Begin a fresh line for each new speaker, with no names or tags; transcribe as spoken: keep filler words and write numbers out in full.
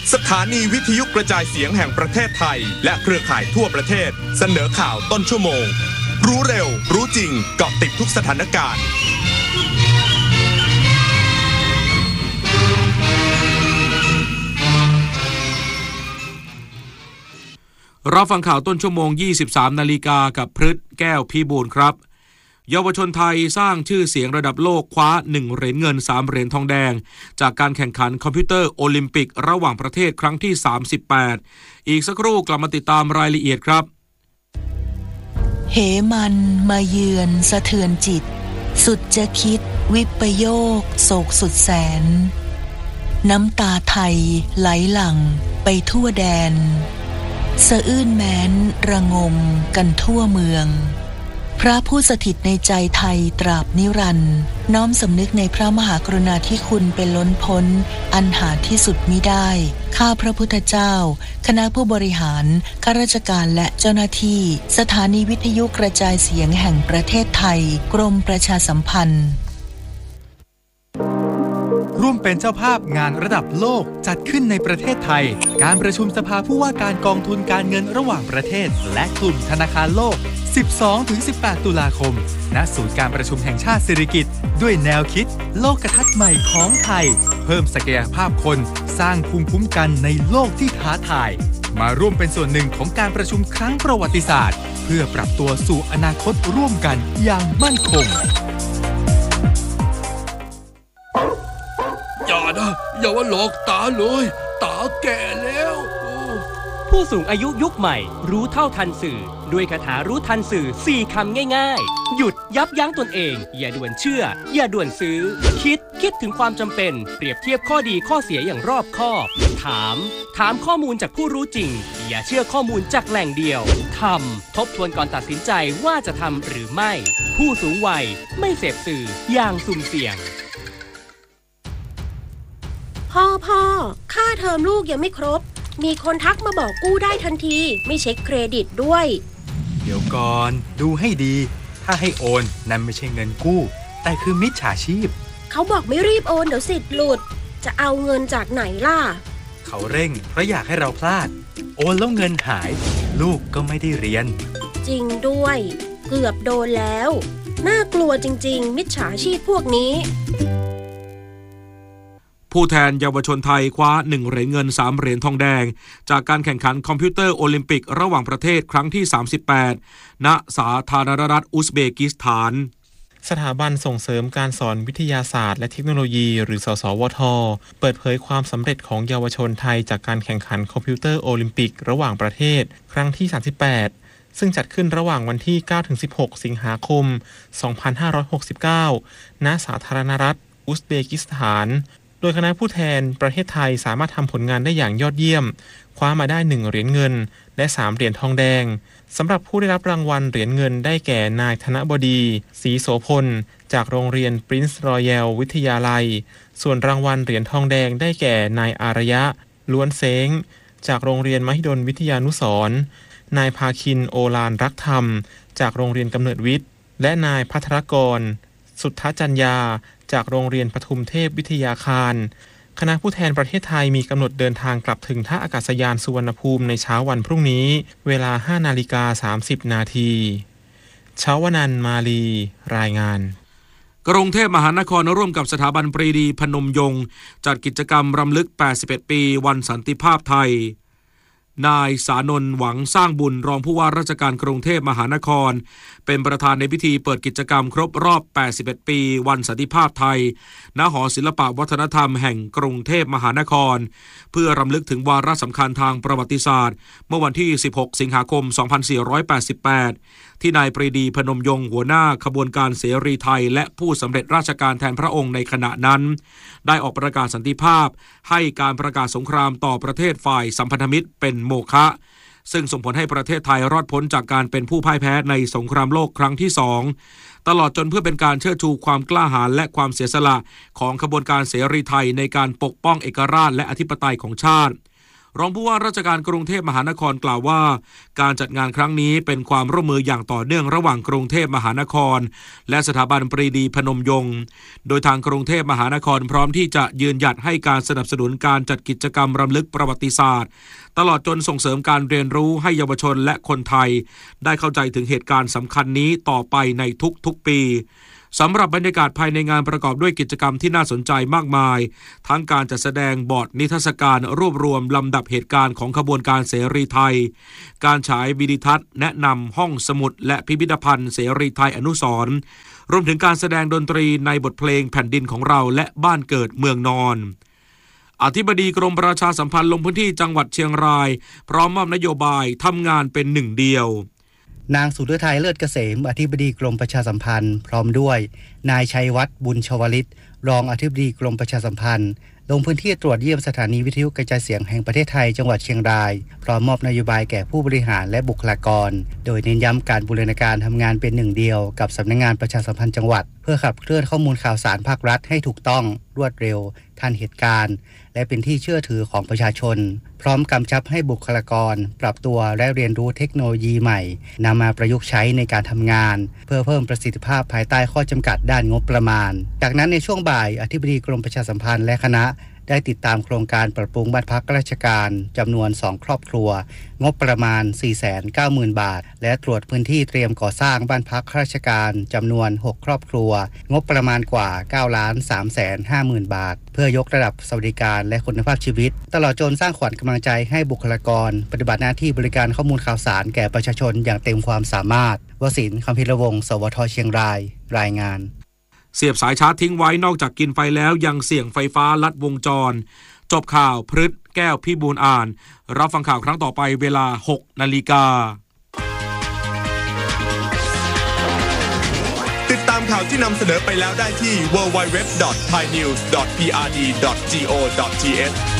สถานีวิทยุกระจายเสียงแห่งประเทศไทยและเครือข่ายทั่วประเทศเสนอข่าวต้นชั่วโมงรู้เร็วรู้จริงเกาะติดทุกสถานการณ์
รับฟังข่าวต้นชั่วโมง ยี่สิบสาม นาฬิกากับพฤทธิ์แก้วพิบูลครับเยาวชนไทยสร้างชื่อเสียงระดับโลกคว้าหนึ่งเหรียญเงินสามเหรียญทองแดงจากการแข่งขันคอมพิวเตอร์โอลิมปิกระหว่างประเทศครั้งที่สามสิบแปดอีกสักครู่กลับมาติดตามรายละเอียดครับ
เหมันมาเยือนสะเทือนจิตสุดจะคิดวิปโยคโศกสุดแสนน้ำตาไทยไหลหลั่งไปทั่วแดนสะอื้นแม้นระงมกันทั่วเมืองพระผู้สถิตในใจไทยตราบนิรันดร์น้อมสำนึกในพระมหากรุณาธิคุณเป็นล้นพ้นอันหาที่สุดมิได้ข้าพระพุทธเจ้าคณะผู้บริหารข้าราชการและเจ้าหน้าที่สถานีวิทยุกระจายเสียงแห่งประเทศไทยกรมประชาสัมพันธ์
ร่วมเป็นเจ้าภาพงานระดับโลกจัดขึ้นในประเทศไทยการประชุมสภาผู้ว่าการกองทุนการเงินระหว่างประเทศและกลุ่มธนาคารโลก สิบสองถึงสิบแปด ตุลาคมณศูนย์การประชุมแห่งชาติสิริกิติ์ด้วยแนวคิดโลกทัศน์ใหม่ของไทยเพิ่มศักยภาพคนสร้างภูมิคุ้มกันในโลกที่ท้าทายมาร่วมเป็นส่วนหนึ่งของการประชุมครั้งประวัติศาสตร์เพื่อปรับตัวสู่อนาคตร่วมกันอย่างมั่นคง
อย่านะอย่าว่าหลอกตาเลยตาแก่แล้ว
ผู้สูงอายุยุคใหม่รู้เท่าทันสื่อด้วยคาถารู้ทันสื่อสี่คำง่ายๆหยุดยับยั้งตนเองอย่าด่วนเชื่ออย่าด่วนซื้อคิดคิดถึงความจำเป็นเปรียบเทียบข้อดีข้อเสียอย่างรอบคอบถามถามข้อมูลจากผู้รู้จริงอย่าเชื่อข้อมูลจากแหล่งเดียวทำทบทวนก่อนตัดสินใจว่าจะทำหรือไม่ผู้สูงวัยไม่เสพสื่ออย่างสุ่มเสี่ยง
พ่อพ่อค่าเทอมลูกยังไม่ครบมีคนทักมาบอกกู้ได้ทันทีไม่เช็คเครดิตด้วย
เดี๋ยวก่อนดูให้ดีถ้าให้โอนนั่นไม่ใช่เงินกู้แต่คือมิจฉาชีพ
เขาบอกไม่รีบโอนเดี๋ยวสิทธิ์หลุดจะเอาเงินจากไหนล่ะ
เขาเร่งเพราะอยากให้เราพลาดโอนแล้วเงินหายลูกก็ไม่ได้เรียน
จริงด้วยเกือบโดนแล้วน่ากลัวจริงๆมิจฉาชีพพวกนี้
ผู้แทนเยาวชนไทยคว้าหนึ่งเหรียญเงินสามเหรียญทองแดงจากการแข่งขันคอมพิวเตอร์โอลิมปิกระหว่างประเทศครั้งที่สามสิบแปดณสาธารณรัฐอุซเบกิสถาน
สถาบันส่งเสริมการสอนวิทยาศาสตร์และเทคโนโลยีหรือสสวทเปิดเผยความสำเร็จของเยาวชนไทยจากการแข่งขันคอมพิวเตอร์โอลิมปิกระหว่างประเทศครั้งที่สามสิบแปดซึ่งจัดขึ้นระหว่างวันที่ เก้าถึงสิบหก สิงหาคม สองพันห้าร้อยหกสิบเก้า ณ สาธารณรัฐอุซเบกิสถานโดยคณะผู้แทนประเทศไทยสามารถทำผลงานได้อย่างยอดเยี่ยมคว้ามาได้หนึ่งเหรียญเงินและสามเหรียญทองแดงสำหรับผู้ได้รับรางวัลเหรียญเงินได้แก่นายธนบดีศรีโสพลจากโรงเรียน Prince Royal วิทยาลัยส่วนรางวัลเหรียญทองแดงได้แก่นายอารยะล้วนเซ้งจากโรงเรียนมหิดลวิทยานุสรณ์นายภาคินโอฬารรักธรรมจากโรงเรียนกำเนิดวิทย์และนายภัทรกรสุทธจัญญาจากโรงเรียนปทุมเทพวิทยาคารคณะผู้แทนประเทศไทยมีกำหนดเดินทางกลับถึงท่าอากาศยานสุวรรณภูมิในเช้าวันพรุ่งนี้เวลา ห้านาฬิกาสามสิบ นาทีเช้าวนันท์มาลีรายงาน
กรุงเทพมหานครร่วมกับสถาบันปรีดีพนมยงค์จัดกิจกรรมรำลึกแปดสิบเอ็ดปีวันสันติภาพไทยนายสานนท์หวังสร้างบุญรองผู้ว่าราชการกรุงเทพมหานครเป็นประธานในพิธีเปิดกิจกรรมครบรอบแปดสิบเอ็ดปีวันสันติภาพไทยณหอศิลปวัฒนธรรมแห่งกรุงเทพมหานครเพื่อรำลึกถึงวาระสำคัญทางประวัติศาสตร์เมื่อวันที่สิบหกสิงหาคมสองพันสี่ร้อยแปดสิบแปดที่นายปรีดีพนมยงค์หัวหน้าขบวนการเสรีไทยและผู้สำเร็จราชการแทนพระองค์ในขณะนั้นได้ออกประกาศสันติภาพให้การประกาศสงครามต่อประเทศฝ่ายสัมพันธมิตรเป็นโมฆะซึ่งส่งผลให้ประเทศไทยรอดพ้นจากการเป็นผู้พ่ายแพ้ในสงครามโลกครั้งที่สองตลอดจนเพื่อเป็นการเชิดชูความกล้าหาญและความเสียสละของขบวนการเสรีไทยในการปกป้องเอกราชและอธิปไตยของชาติรองผู้ว่าราชการกรุงเทพมหานครกล่าวว่าการจัดงานครั้งนี้เป็นความร่วมมืออย่างต่อเนื่องระหว่างกรุงเทพมหานครและสถาบันปรีดีพนมยงค์โดยทางกรุงเทพมหานครพร้อมที่จะยืนหยัดให้การสนับสนุนการจัดกิจกรรมรำลึกประวัติศาสตร์ตลอดจนส่งเสริมการเรียนรู้ให้เยาวชนและคนไทยได้เข้าใจถึงเหตุการณ์สำคัญนี้ต่อไปในทุกๆปีสำหรับบรรยากาศภายในงานประกอบด้วยกิจกรรมที่น่าสนใจมากมายทั้งการจัดแสดงบอร์ดนิทรรศการรวบรวมลำดับเหตุการณ์ของขบวนการเสรีไทยการฉายวิดีทัศน์แนะนำห้องสมุดและพิพิธภัณฑ์เสรีไทยอนุสรณ์รวมถึงการแสดงดนตรีในบทเพลงแผ่นดินของเราและบ้านเกิดเมืองนอนอธิบดีกรมประชาสัมพันธ์ลงพื้นที่จังหวัดเชียงรายพร้อมมอบนโยบายทำงานเป็นหนึ่งเดียวน
างสุฤทัยเลิศเกษมอธิบดีกรมประชาสัมพันธ์พร้อมด้วยนายชัยวัฒน์บุญชวลิตรองอธิบดีกรมประชาสัมพันธ์ลงพื้นที่ตรวจเยี่ยมสถานีวิทยุกระจายเสียงแห่งประเทศไทยจังหวัดเชียงรายพร้อมมอบนโยบายแก่ผู้บริหารและบุคลากรโดยเน้นย้ำการบูรณาการทำงานเป็นหนึ่งเดียวกับสำนักงานประชาสัมพันธ์จังหวัดเพื่อขับเคลื่อนข้อมูลข่าวสารภาครัฐให้ถูกต้องรวดเร็วทันเหตุการณ์และเป็นที่เชื่อถือของประชาชนพร้อมกำชับให้บุคลากรปรับตัวและเรียนรู้เทคโนโลยีใหม่นำมาประยุกต์ใช้ในการทำงานเพื่อเพิ่มประสิทธิภาพภายใต้ข้อจำกัดด้านงบประมาณจากนั้นในช่วงบ่ายอธิบดีกรมประชาสัมพันธ์และคณะได้ติดตามโครงการปรับปรุงบ้านพักราชการจำนวนสองครอบครัวงบประมาณ สี่แสนเก้าหมื่น บาทและตรวจพื้นที่เตรียมก่อสร้างบ้านพักราชการจำนวนหกครอบครัวงบประมาณกว่า เก้าล้านสามแสนห้าหมื่น บาทเพื่อยกระดับสวัสดิการและคุณภาพชีวิตตลอดจนสร้างขวัญกำลังใจให้บุคลากรปฏิบัติหน้าที่บริการข้อมูลข่าวสารแก่ประชาชนอย่างเต็มความสามารถวสินทร์ คัมภีรวงศ์ สวทเชียงรายรายงาน
เสียบสายชาร์จทิ้งไว้นอกจากกินไฟแล้วยังเสี่ยงไฟฟ้าลัดวงจรจบข่าวพฤษแก้วพี่บูลย์อ่านรับฟังข่าวครั้งต่อไปเวลา หกนาฬิกา
ติดตามข่าวที่นำเสนอไปแล้วได้ที่ ดับเบิลยู ดับเบิลยู ดับเบิลยู ดอท ไทยนิวส์ ดอท พี อาร์ ดี ดอท จี โอ ดอท ที เอช